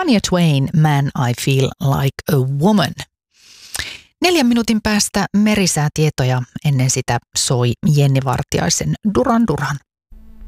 Shania Twain, Man I Feel Like a Woman. 4 minuutin päästä merisäätietoja, ennen sitä soi Jenni Vartiaisen Duran Duran.